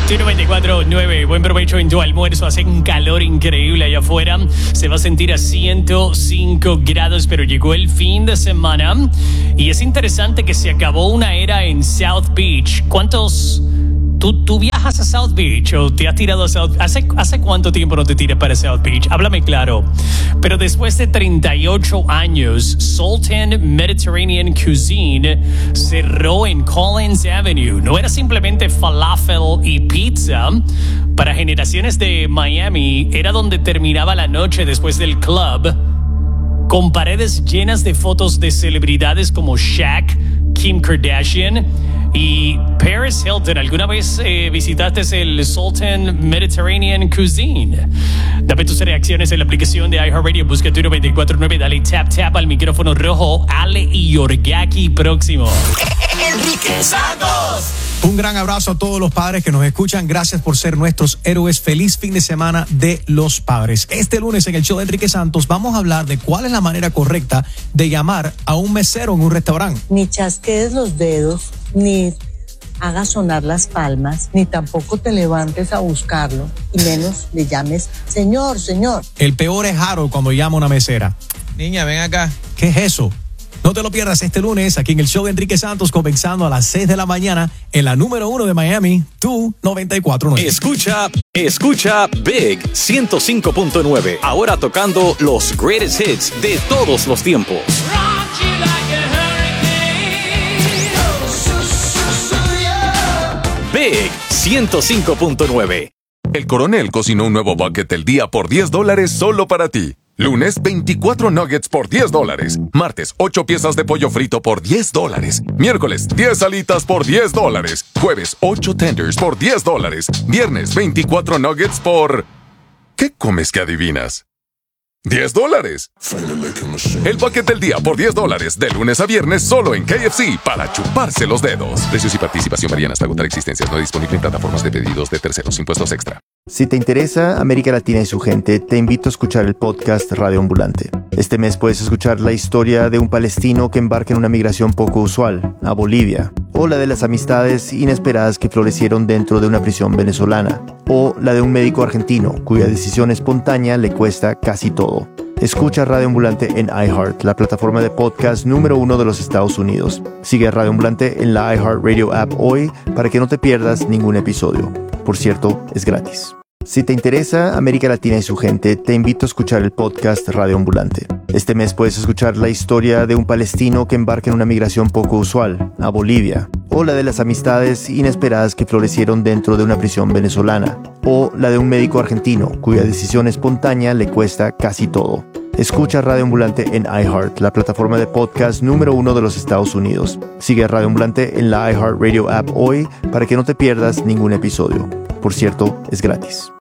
94.9, buen provecho en tu almuerzo. Hace un calor increíble allá afuera. Se va a sentir a 105 grados, pero llegó el fin de semana. Y es interesante que se acabó una era en South Beach. ¿Cuántos... ¿Tú viajas a South Beach o te has tirado a South Beach? ¿Hace cuánto tiempo no te tiras para South Beach? Háblame claro. Pero después de 38 años, Sultan Mediterranean Cuisine cerró en Collins Avenue. No era simplemente falafel y pizza. Para generaciones de Miami, era donde terminaba la noche después del club, con paredes llenas de fotos de celebridades como Shaq, Kim Kardashian y Paris Hilton. ¿Alguna vez visitaste el Sultan Mediterranean Cuisine? Dame tus reacciones en la aplicación de iHeartRadio. Busca tu 94.9. Dale tap al micrófono rojo. Ale y Yorgaki próximo. Enrique Santos. Un gran abrazo a todos los padres que nos escuchan. Gracias por ser nuestros héroes. Feliz fin de semana de los padres. Este lunes en el show de Enrique Santos vamos a hablar de cuál es la manera correcta de llamar a un mesero en un restaurante. Ni chasquees los dedos, ni hagas sonar las palmas, ni tampoco te levantes a buscarlo, y menos le llames señor, señor. El peor es Harold cuando llama a una mesera. Niña, ven acá. ¿Qué es eso? No te lo pierdas este lunes aquí en el show de Enrique Santos, comenzando a las 6 de la mañana en la número 1 de Miami, tu 94.9. Escucha Big 105.9. Ahora tocando los greatest hits de todos los tiempos. Big 105.9. El Coronel cocinó un nuevo bucket del día por $10 solo para ti. Lunes, 24 nuggets por $10. Martes, 8 piezas de pollo frito por $10. Miércoles, 10 alitas por $10. Jueves, 8 tenders por $10. Viernes, 24 nuggets por... ¿Qué comes que adivinas? $10. El bucket del día por $10. De lunes a viernes solo en KFC para chuparse los dedos. Precios y participación varían hasta agotar existencias. No disponible en plataformas de pedidos de terceros. Impuestos extra. Si te interesa América Latina y su gente, te invito a escuchar el podcast Radio Ambulante. Este mes puedes escuchar la historia de un palestino que embarca en una migración poco usual, a Bolivia, o la de las amistades inesperadas que florecieron dentro de una prisión venezolana, o la de un médico argentino cuya decisión espontánea le cuesta casi todo. Escucha Radio Ambulante en iHeart, la plataforma de podcast número 1 de los Estados Unidos. Sigue a Radio Ambulante en la iHeartRadio app hoy para que no te pierdas ningún episodio. Por cierto, es gratis. Si te interesa América Latina y su gente, te invito a escuchar el podcast Radio Ambulante. Este mes puedes escuchar la historia de un palestino que embarca en una migración poco usual, a Bolivia, o la de las amistades inesperadas que florecieron dentro de una prisión venezolana, o la de un médico argentino cuya decisión espontánea le cuesta casi todo. Escucha Radio Ambulante en iHeart, la plataforma de podcast número 1 de los Estados Unidos. Sigue a Radio Ambulante en la iHeartRadio app hoy para que no te pierdas ningún episodio. Por cierto, es gratis.